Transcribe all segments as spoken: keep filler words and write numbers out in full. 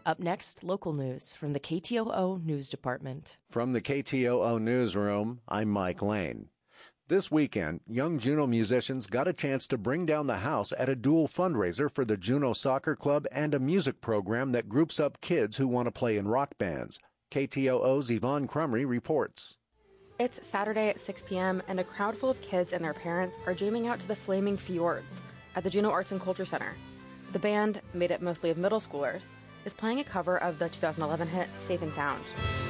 Up next, local news from the K T O O News Department. From the K T O O Newsroom, I'm Mike Lane. This weekend, young Juneau musicians got a chance to bring down the house at a dual fundraiser for the Juneau Soccer Club and a music program that groups up kids who want to play in rock bands. K T O O's Yvonne Crumry reports. It's Saturday at six p.m. and a crowd full of kids and their parents are jamming out to the Flaming Fjords at the Juneau Arts and Culture Center. The band, made up mostly of middle schoolers, is playing a cover of the two thousand eleven hit Safe and Sound.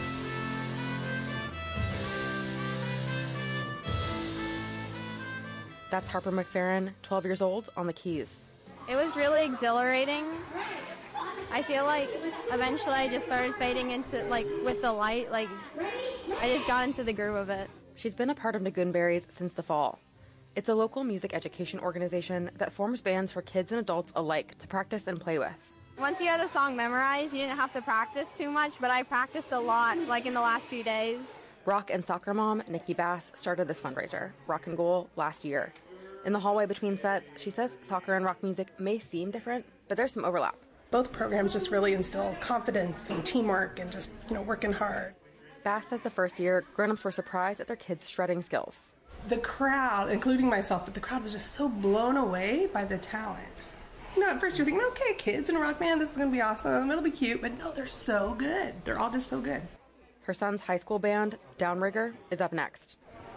That's Harper McFerrin, twelve years old, on the keys. It was really exhilarating. I feel like eventually I just started fading into, like, with the light, like, I just got into the groove of it. She's been a part of Nagoonberries since the fall. It's a local music education organization that forms bands for kids and adults alike to practice and play with. Once you had a song memorized, you didn't have to practice too much, but I practiced a lot, like in the last few days. Rock and soccer mom Nikki Bass started this fundraiser, Rock and Goal, last year. In the hallway between sets, she says soccer and rock music may seem different, but there's some overlap. Both programs just really instill confidence and teamwork and just, you know, working hard. Bass says the first year, grown-ups were surprised at their kids' shredding skills. The crowd, including myself, but the crowd was just so blown away by the talent. You know, at first you're thinking, okay, kids in a rock band, this is going to be awesome, it'll be cute, but no, they're so good. They're all just so good. Her son's high school band, Downrigger, is up next.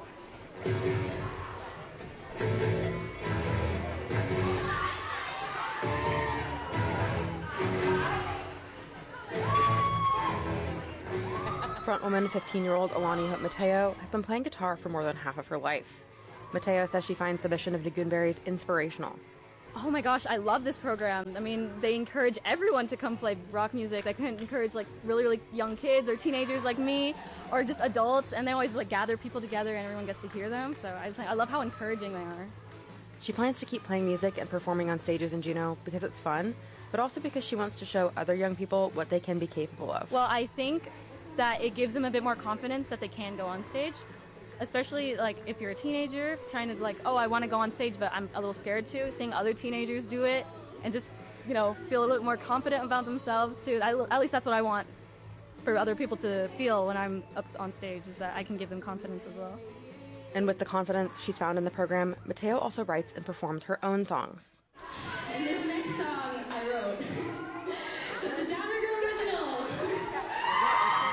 Frontwoman fifteen-year-old Alani Hope Mateo has been playing guitar for more than half of her life. Mateo says she finds the mission of Nagoonberries inspirational. Oh my gosh, I love this program. I mean, they encourage everyone to come play rock music. They can encourage like really, really young kids or teenagers like me, or just adults, and they always like gather people together and everyone gets to hear them. So I think I love how encouraging they are. She plans to keep playing music and performing on stages in Juneau because it's fun, but also because she wants to show other young people what they can be capable of. Well, I think that it gives them a bit more confidence that they can go on stage. Especially like if you're a teenager trying to like, oh, I want to go on stage, but I'm a little scared to. Seeing other teenagers do it and just, you know, feel a little bit more confident about themselves too. I, at least that's what I want for other people to feel when I'm up on stage, is that I can give them confidence as well. And with the confidence she's found in the program, Mateo also writes and performs her own songs. And this next song I wrote, so it's a Downrigger original.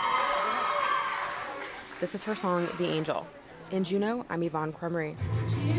This is her song, The Angel. In Juneau, I'm Yvonne Crumry.